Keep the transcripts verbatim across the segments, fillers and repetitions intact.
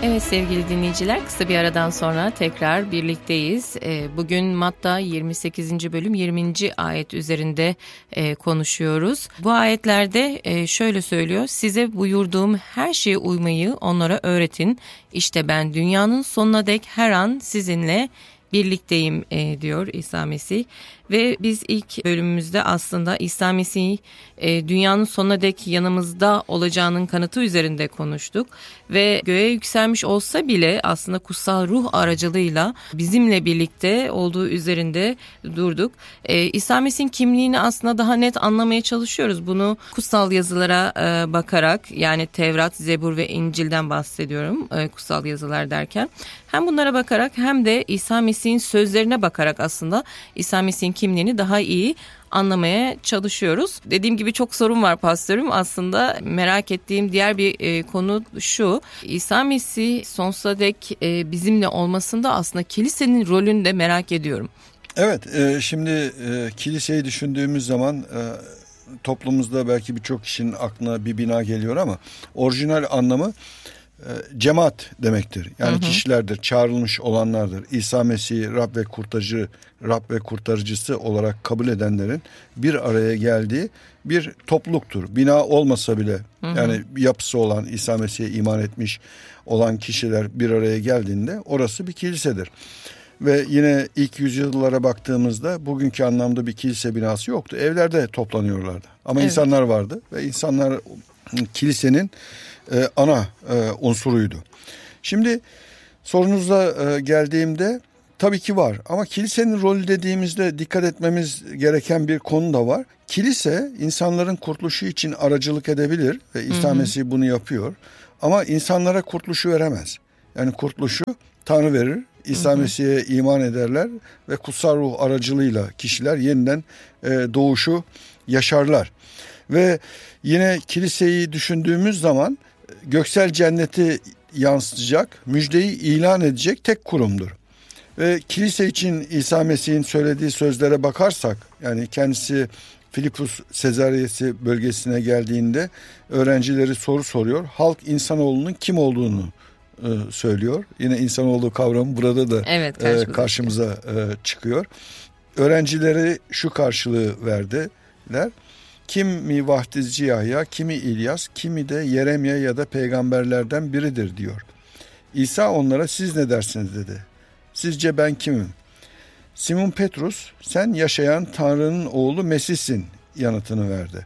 Evet sevgili dinleyiciler, kısa bir aradan sonra tekrar birlikteyiz. Bugün Matta yirmi sekizinci bölüm yirminci ayet üzerinde konuşuyoruz. Bu ayetlerde şöyle söylüyor: size buyurduğum her şeye uymayı onlara öğretin. İşte ben dünyanın sonuna dek her an sizinle birlikteyim diyor İsa Mesih. Ve biz ilk bölümümüzde aslında İsa Mesih e, dünyanın sonuna dek yanımızda olacağının kanıtı üzerinde konuştuk. Ve göğe yükselmiş olsa bile aslında kutsal ruh aracılığıyla bizimle birlikte olduğu üzerinde durduk. E, İsa Mesih'in kimliğini aslında daha net anlamaya çalışıyoruz. Bunu kutsal yazılara e, bakarak, yani Tevrat, Zebur ve İncil'den bahsediyorum e, kutsal yazılar derken. Hem bunlara bakarak hem de İsa Mesih'in sözlerine bakarak aslında İsa Mesih'in kimliğini daha iyi anlamaya çalışıyoruz. Dediğim gibi çok sorun var pastörüm. Aslında merak ettiğim diğer bir e, konu şu: İsa Mesih sonsuza dek e, bizimle olmasında aslında kilisenin rolünü de merak ediyorum. Evet, e, şimdi e, kiliseyi düşündüğümüz zaman e, toplumumuzda belki birçok kişinin aklına bir bina geliyor ama orijinal anlamı cemaat demektir. Yani hı hı. kişilerdir, çağrılmış olanlardır. İsa Mesih'i Rab ve kurtarıcı, Rab ve kurtarıcısı olarak kabul edenlerin bir araya geldiği bir topluluktur. Bina olmasa bile, hı hı. yani yapısı olan, İsa Mesih'e iman etmiş olan kişiler bir araya geldiğinde orası bir kilisedir. Ve yine ilk yüzyıllara baktığımızda bugünkü anlamda bir kilise binası yoktu. Evlerde toplanıyorlardı. Ama evet. insanlar vardı ve insanlar kilisenin Ee, ana e, unsuruydu. Şimdi sorunuza e, geldiğimde tabii ki var ama kilisenin rolü dediğimizde dikkat etmemiz gereken bir konu da var. Kilise insanların kurtuluşu için aracılık edebilir ve İsa hı hı. Mesih bunu yapıyor ama insanlara kurtuluşu veremez. Yani kurtuluşu Tanrı verir. İsa Mesih'e iman ederler ve kutsal ruh aracılığıyla kişiler yeniden e, doğuşu yaşarlar. Ve yine kiliseyi düşündüğümüz zaman göksel cenneti yansıtacak, müjdeyi ilan edecek tek kurumdur. Ve kilise için İsa Mesih'in söylediği sözlere bakarsak, yani kendisi Filipus Sezariyesi bölgesine geldiğinde öğrencileri soru soruyor. Halk insanoğlunun kim olduğunu e, söylüyor. Yine insanoğlu kavramı burada da evet, e, karşımıza e, çıkıyor. Öğrencileri şu karşılığı verdiler: kimi vaftizci Yahya, kimi İlyas, kimi de Yeremya ya da peygamberlerden biridir diyor. İsa onlara siz ne dersiniz dedi. Sizce ben kimim? Simon Petrus, sen yaşayan Tanrı'nın oğlu Mesih'sin yanıtını verdi.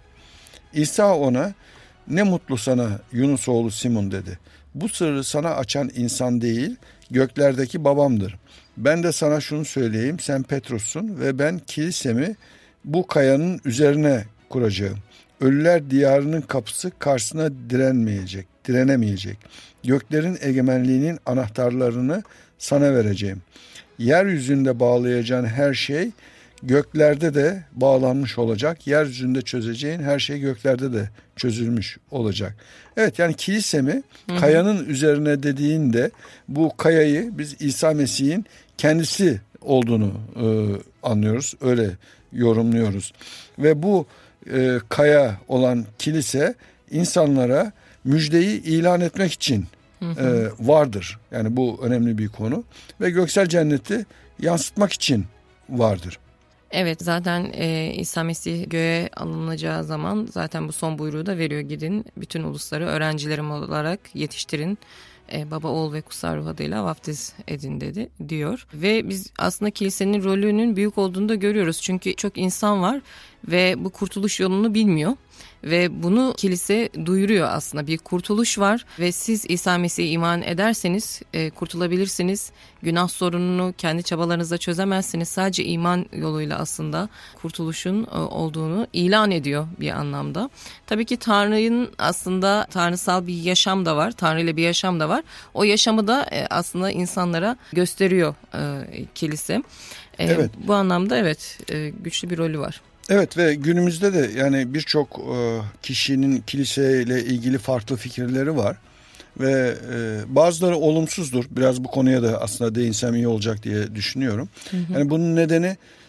İsa ona, ne mutlu sana Yunus oğlu Simon dedi. Bu sırrı sana açan insan değil, göklerdeki babamdır. Ben de sana şunu söyleyeyim, sen Petrus'sun ve ben kilisemi bu kayanın üzerine kuracağım. Ölüler diyarının kapısı karşısına direnmeyecek, direnemeyecek. Göklerin egemenliğinin anahtarlarını sana vereceğim. Yeryüzünde bağlayacağın her şey göklerde de bağlanmış olacak. Yeryüzünde çözeceğin her şey göklerde de çözülmüş olacak. Evet, yani kilisemi hı hı. kayanın üzerine dediğinde bu kayayı biz İsa Mesih'in kendisi olduğunu e, anlıyoruz. Öyle yorumluyoruz. Ve bu e, kaya olan kilise insanlara müjdeyi ilan etmek için hı hı. E, vardır. Yani bu önemli bir konu. Ve göksel cenneti yansıtmak için vardır. Evet, zaten e, İsa Mesih göğe alınacağı zaman zaten bu son buyruğu da veriyor: gidin bütün ulusları öğrencilerim olarak yetiştirin. E, Baba, Oğul ve Kutsal Ruh adıyla vaftiz edin dedi diyor. Ve biz aslında kilisenin rolünün büyük olduğunu da görüyoruz. Çünkü çok insan var ve bu kurtuluş yolunu bilmiyor. Ve bunu kilise duyuruyor aslında. Bir kurtuluş var ve siz İsa Mesih'e iman ederseniz e, kurtulabilirsiniz. Günah sorununu kendi çabalarınızla çözemezsiniz. Sadece iman yoluyla aslında kurtuluşun e, olduğunu ilan ediyor bir anlamda. Tabii ki Tanrı'nın aslında tanrısal bir yaşam da var. Tanrı ile bir yaşam da var. O yaşamı da e, aslında insanlara gösteriyor e, kilise. E, evet. Bu anlamda evet e, güçlü bir rolü var. Evet ve günümüzde de yani birçok e, kişinin kiliseyle ilgili farklı fikirleri var ve e, bazıları olumsuzdur. Biraz bu konuya da aslında değinsem iyi olacak diye düşünüyorum. Hı hı. Yani bunun nedeni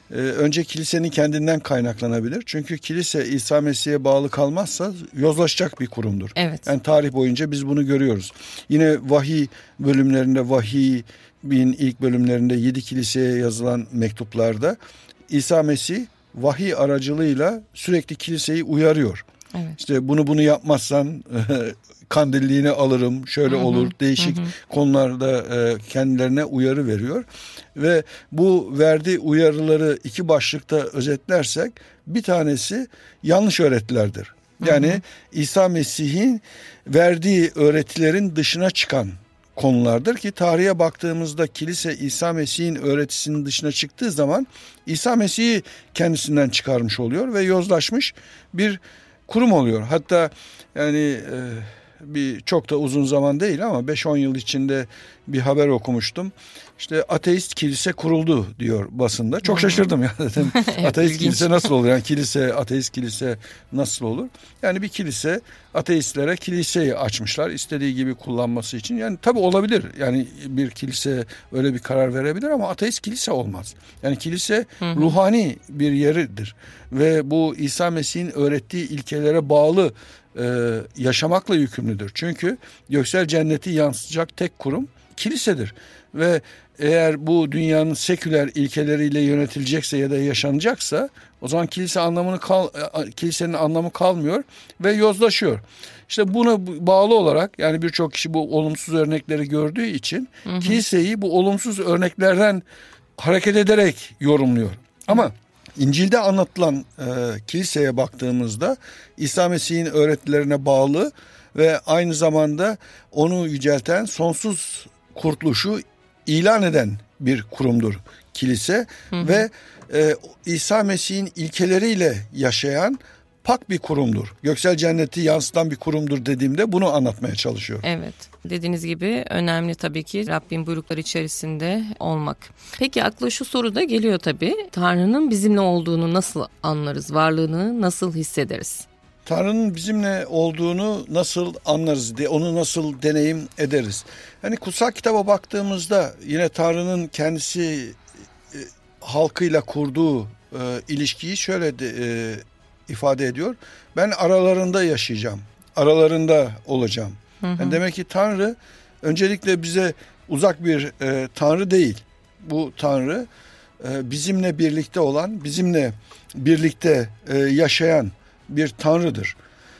e, önce kilisenin kendinden kaynaklanabilir. Çünkü kilise İsa Mesih'e bağlı kalmazsa yozlaşacak bir kurumdur. Evet. Yani tarih boyunca biz bunu görüyoruz. Yine vahiy bölümlerinde, vahiyin ilk bölümlerinde yedi kiliseye yazılan mektuplarda İsa Mesih vahiy aracılığıyla sürekli kiliseyi uyarıyor. Evet. İşte bunu bunu yapmazsan kandilliğini alırım, şöyle hı hı, olur, değişik hı hı. konularda kendilerine uyarı veriyor. Ve bu verdiği uyarıları iki başlıkta özetlersek bir tanesi yanlış öğretilerdir. Yani hı hı. İsa Mesih'in verdiği öğretilerin dışına çıkan konulardır ki tarihe baktığımızda kilise İsa Mesih'in öğretisinin dışına çıktığı zaman İsa Mesih'i kendisinden çıkarmış oluyor ve yozlaşmış bir kurum oluyor. Hatta yani e, bir çok da uzun zaman değil ama beş on yıl içinde bir haber okumuştum. İşte ateist kilise kuruldu diyor basında. Çok şaşırdım ya dedim. Evet, ateist ilginç. Kilise nasıl olur? Yani kilise, ateist kilise nasıl olur? Yani bir kilise ateistlere kiliseyi açmışlar istediği gibi kullanması için. Yani tabii olabilir. Yani bir kilise öyle bir karar verebilir ama ateist kilise olmaz. Yani kilise hı hı. ruhani bir yeridir. Ve bu İsa Mesih'in öğrettiği ilkelere bağlı e, yaşamakla yükümlüdür. Çünkü göksel cenneti yansıtacak tek kurum kilisedir. Ve eğer bu dünyanın seküler ilkeleriyle yönetilecekse ya da yaşanacaksa o zaman kilise anlamını kal, kilisenin anlamı kalmıyor ve yozlaşıyor. İşte buna bağlı olarak yani birçok kişi bu olumsuz örnekleri gördüğü için hı hı. kiliseyi bu olumsuz örneklerden hareket ederek yorumluyor. Ama İncil'de anlatılan e, kiliseye baktığımızda İsa Mesih'in öğretilerine bağlı ve aynı zamanda onu yücelten sonsuz kurtuluşu ilan eden bir kurumdur kilise hı hı. ve e, İsa Mesih'in ilkeleriyle yaşayan pak bir kurumdur. Göksel cenneti yansıtan bir kurumdur dediğimde bunu anlatmaya çalışıyor. Evet, dediğiniz gibi önemli tabii ki Rabbin buyrukları içerisinde olmak. Peki akla şu soru da geliyor tabii. Tanrı'nın bizimle olduğunu nasıl anlarız? Varlığını nasıl hissederiz? Tanrı'nın bizimle olduğunu nasıl anlarız diye, onu nasıl deneyim ederiz? Hani kutsal kitaba baktığımızda yine Tanrı'nın kendisi e, halkıyla kurduğu e, ilişkiyi şöyle de, e, ifade ediyor. Ben aralarında yaşayacağım, aralarında olacağım. Hı hı. Yani demek ki Tanrı öncelikle bize uzak bir e, Tanrı değil. Bu Tanrı e, bizimle birlikte olan, bizimle birlikte e, yaşayan bir Tanrı'dır.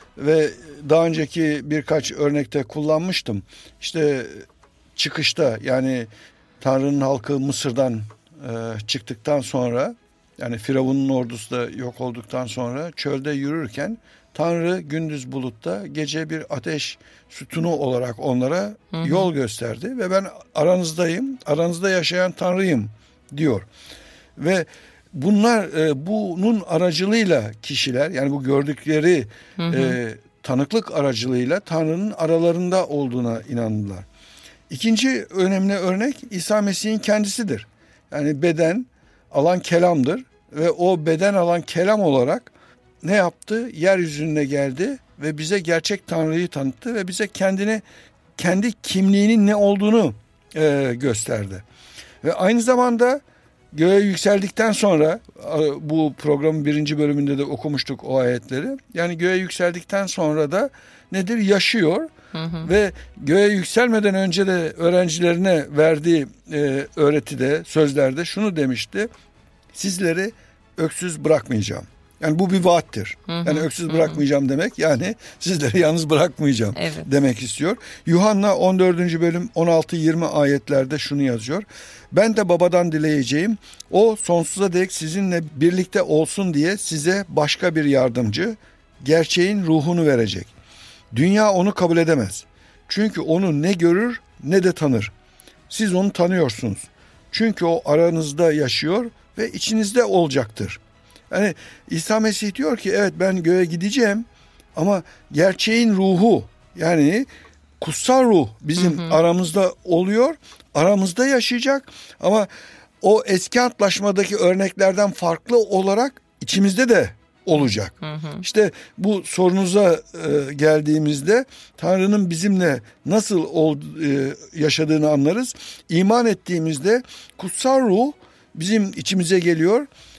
Ve daha önceki birkaç örnekte kullanmıştım. İşte çıkışta yani Tanrı'nın halkı Mısır'dan e, çıktıktan sonra yani Firavun'un ordusu da yok olduktan sonra çölde yürürken Tanrı gündüz bulutta gece bir ateş sütunu olarak onlara hı hı. yol gösterdi ve ben aranızdayım, aranızda yaşayan Tanrı'yım diyor. Ve bunlar e, bunun aracılığıyla kişiler yani bu gördükleri hı hı. E, tanıklık aracılığıyla Tanrı'nın aralarında olduğuna inandılar. İkinci önemli örnek İsa Mesih'in kendisidir. Yani beden alan kelamdır ve o beden alan kelam olarak ne yaptı? Yeryüzüne geldi ve bize gerçek Tanrı'yı tanıttı ve bize kendini kendi kimliğinin ne olduğunu e, gösterdi. Ve aynı zamanda göğe yükseldikten sonra bu programın birinci bölümünde de okumuştuk o ayetleri. Yani göğe yükseldikten sonra da nedir? Yaşıyor. Hı hı. Ve göğe yükselmeden önce de öğrencilerine verdiği e, öğretide, sözlerde şunu demişti. Sizleri öksüz bırakmayacağım. Yani bu bir vaattir. Hı hı. Yani öksüz bırakmayacağım hı hı. demek yani sizleri yalnız bırakmayacağım evet. demek istiyor. Yuhanna on dördüncü bölüm on altı yirmi ayetlerde şunu yazıyor. Ben de babadan dileyeceğim. O sonsuza dek sizinle birlikte olsun diye size başka bir yardımcı, gerçeğin ruhunu verecek. Dünya onu kabul edemez. Çünkü onu ne görür ne de tanır. Siz onu tanıyorsunuz. Çünkü o aranızda yaşıyor ve içinizde olacaktır. Yani İsa Mesih diyor ki evet ben göğe gideceğim ama gerçeğin ruhu yani kutsal ruh bizim hı hı. aramızda oluyor, aramızda yaşayacak ama o eski antlaşmadaki örneklerden farklı olarak içimizde de olacak. Hı hı. İşte bu sorunuza e, geldiğimizde Tanrı'nın bizimle nasıl ol, e, yaşadığını anlarız. İman ettiğimizde kutsal ruh bizim içimize geliyor.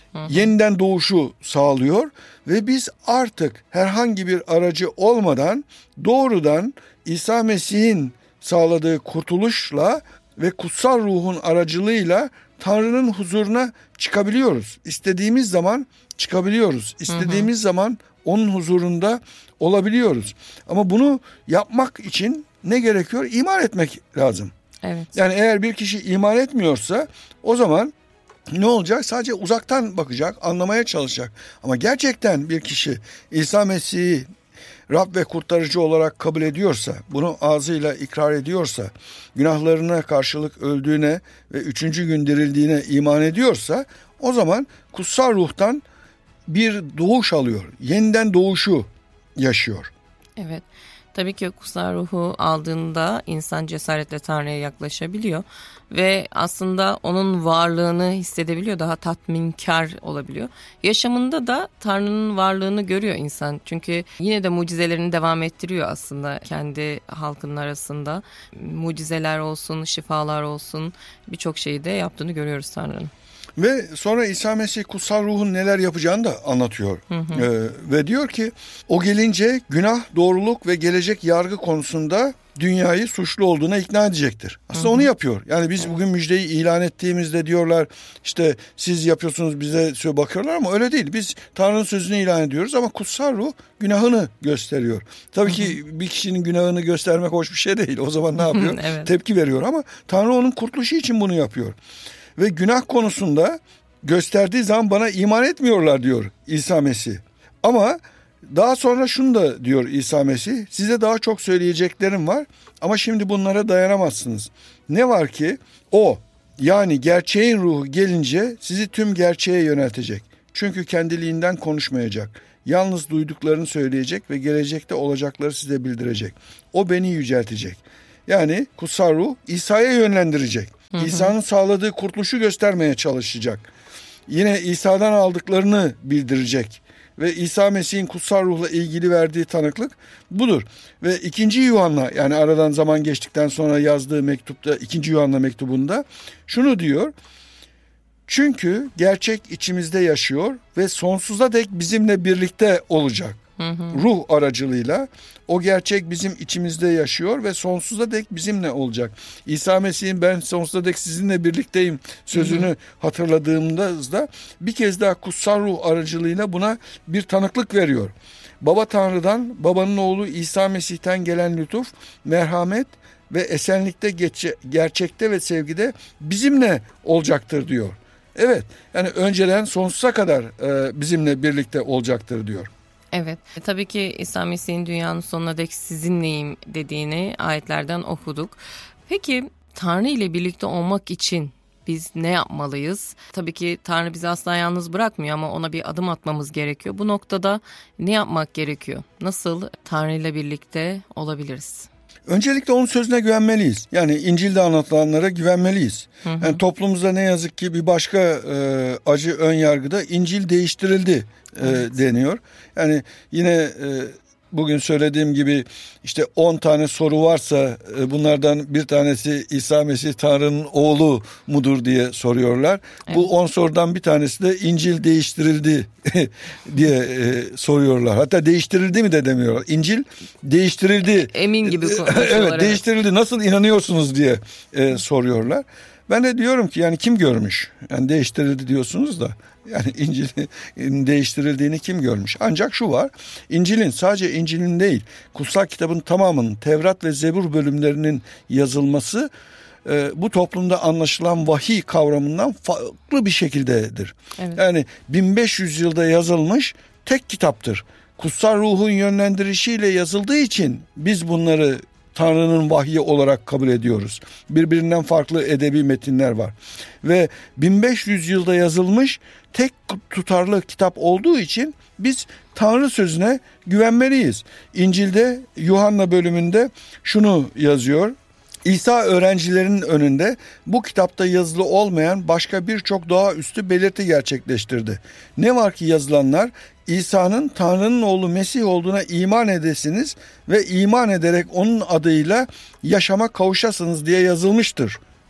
Hı hı. Yeniden doğuşu sağlıyor ve biz artık herhangi bir aracı olmadan doğrudan İsa Mesih'in sağladığı kurtuluşla ve kutsal ruhun aracılığıyla Tanrı'nın huzuruna çıkabiliyoruz. İstediğimiz zaman çıkabiliyoruz. İstediğimiz hı hı. zaman onun huzurunda olabiliyoruz. Ama bunu yapmak için ne gerekiyor? İman etmek lazım. Evet. Yani eğer bir kişi iman etmiyorsa o zaman ne olacak? Sadece uzaktan bakacak, anlamaya çalışacak. Ama gerçekten bir kişi İsa Mesih'i Rab ve kurtarıcı olarak kabul ediyorsa, bunu ağzıyla ikrar ediyorsa, günahlarına karşılık öldüğüne ve üçüncü gün dirildiğine iman ediyorsa, o zaman kutsal ruhtan bir doğuş alıyor. Yeniden doğuşu yaşıyor. Evet. Tabii ki kutsal ruhu aldığında insan cesaretle Tanrı'ya yaklaşabiliyor ve aslında onun varlığını hissedebiliyor, daha tatminkar olabiliyor. Yaşamında da Tanrı'nın varlığını görüyor insan. Çünkü yine de mucizelerini devam ettiriyor aslında kendi halkının arasında. Mucizeler olsun, şifalar olsun, birçok şeyi de yaptığını görüyoruz Tanrı'nın. Ve sonra İsa Mesih kutsal ruhun neler yapacağını da anlatıyor. Hı hı. Ee, ve diyor ki o gelince günah, doğruluk ve gelecek yargı konusunda dünyayı suçlu olduğuna ikna edecektir. Aslında hı hı. onu yapıyor. Yani biz evet. bugün müjdeyi ilan ettiğimizde diyorlar işte siz yapıyorsunuz bize bakıyorlar ama öyle değil. Biz Tanrı'nın sözünü ilan ediyoruz ama kutsal ruh günahını gösteriyor. Tabii hı hı. ki bir kişinin günahını göstermek hoş bir şey değil. O zaman ne yapıyor? evet. Tepki veriyor ama Tanrı onun kurtuluşu için bunu yapıyor. Ve günah konusunda gösterdiği zaman bana iman etmiyorlar diyor İsa Mesih. Ama daha sonra şunu da diyor İsa Mesih. Size daha çok söyleyeceklerim var ama şimdi bunlara dayanamazsınız. Ne var ki o yani gerçeğin ruhu gelince sizi tüm gerçeğe yöneltecek. Çünkü kendiliğinden konuşmayacak. Yalnız duyduklarını söyleyecek ve gelecekte olacakları size bildirecek. O beni yüceltecek. Yani kutsal ruh İsa'ya yönlendirecek. Hı hı. İsa'nın sağladığı kurtuluşu göstermeye çalışacak. Yine İsa'dan aldıklarını bildirecek. Ve İsa Mesih'in kutsal ruhla ilgili verdiği tanıklık budur. Ve ikinci Yuhanna yani aradan zaman geçtikten sonra yazdığı mektupta ikinci Yuhanna mektubunda şunu diyor. Çünkü gerçek içimizde yaşıyor ve sonsuza dek bizimle birlikte olacak. Hı hı. Ruh aracılığıyla o gerçek bizim içimizde yaşıyor ve sonsuza dek bizimle olacak. İsa Mesih'in ben sonsuza dek sizinle birlikteyim sözünü hı hı. hatırladığımda bir kez daha kutsal ruh aracılığıyla buna bir tanıklık veriyor. Baba Tanrı'dan, babanın oğlu İsa Mesih'ten gelen lütuf, merhamet ve esenlikte geçe, gerçekte ve sevgide bizimle olacaktır diyor. Evet, yani önceden sonsuza kadar e, bizimle birlikte olacaktır diyor. Evet, tabii ki İsa Mesih'in dünyanın sonuna dek sizinleyim dediğini ayetlerden okuduk. Peki Tanrı ile birlikte olmak için biz ne yapmalıyız? Tabii ki Tanrı bizi asla yalnız bırakmıyor ama ona bir adım atmamız gerekiyor. Bu noktada ne yapmak gerekiyor? Nasıl Tanrı ile birlikte olabiliriz? Öncelikle onun sözüne güvenmeliyiz. Yani İncil'de anlatılanlara güvenmeliyiz. Hı hı. Yani toplumumuzda ne yazık ki bir başka e, acı ön yargıda İncil değiştirildi e, evet. deniyor. Yani yine e, bugün söylediğim gibi işte on tane soru varsa e, bunlardan bir tanesi İsa Mesih Tanrı'nın oğlu mudur diye soruyorlar. Evet. Bu on sorudan bir tanesi de İncil değiştirildi diye e, soruyorlar. Hatta değiştirildi mi de demiyorlar. İncil değiştirildi. Emin gibi konuşuyorlar. Evet, değiştirildi. Nasıl inanıyorsunuz diye e, soruyorlar. Ben de diyorum ki yani kim görmüş? Yani değiştirildi diyorsunuz da yani İncil'in değiştirildiğini kim görmüş? Ancak şu var. İncil'in sadece İncil'in değil, kutsal kitabın tamamının Tevrat ve Zebur bölümlerinin yazılması e, bu toplumda anlaşılan vahiy kavramından farklı bir şekildedir. Evet. Yani bin beş yüz yılda yazılmış tek kitaptır. Kutsal ruhun yönlendirişiyle yazıldığı için biz bunları Tanrı'nın vahyi olarak kabul ediyoruz. Birbirinden farklı edebi metinler var. Ve bin beş yüz yılda yazılmış tek tutarlı kitap olduğu için biz Tanrı sözüne güvenmeliyiz. İncil'de Yuhanna bölümünde şunu yazıyor. İsa öğrencilerinin önünde bu kitapta yazılı olmayan başka birçok doğaüstü belirti gerçekleştirdi. Ne var ki yazılanlar İsa'nın Tanrı'nın oğlu Mesih olduğuna iman edesiniz ve iman ederek onun adıyla yaşama kavuşasınız diye yazılmıştır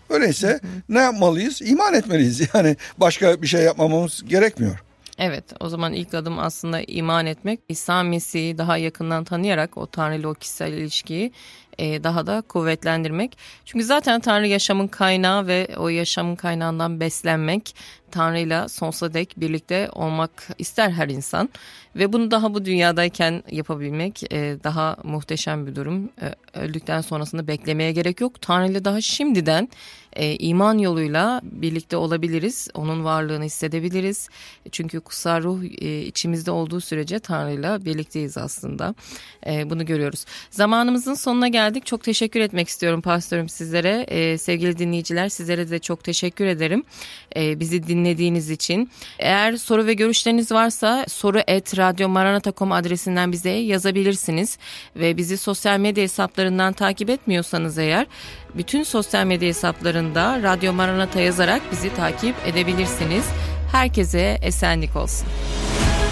Öyleyse hı hı. ne yapmalıyız? İman etmeliyiz. Yani başka bir şey yapmamamız gerekmiyor. Evet, o zaman ilk adım aslında iman etmek. İsa Mesih'i daha yakından tanıyarak o Tanrı ile o kişisel ilişkiyi e, daha da kuvvetlendirmek. Çünkü zaten Tanrı yaşamın kaynağı ve o yaşamın kaynağından beslenmek, Tanrı'yla sonsuza dek birlikte olmak ister her insan. Ve bunu daha bu dünyadayken yapabilmek e, daha muhteşem bir durum. E, öldükten sonrasında beklemeye gerek yok. Tanrı'yla daha şimdiden e, iman yoluyla birlikte olabiliriz. Onun varlığını hissedebiliriz. Çünkü kutsal ruh e, içimizde olduğu sürece Tanrı'yla birlikteyiz aslında. E, bunu görüyoruz. Zamanımızın sonuna geldik. Çok teşekkür etmek istiyorum pastörüm sizlere. E, sevgili dinleyiciler, sizlere de çok teşekkür ederim. E, bizi dinlediğiniz için. Eğer soru ve görüşleriniz varsa soru et radyomaranata nokta com adresinden bize yazabilirsiniz. Ve bizi sosyal medya hesaplarından takip etmiyorsanız eğer bütün sosyal medya hesaplarında Radyo Maranata yazarak bizi takip edebilirsiniz. Herkese esenlik olsun.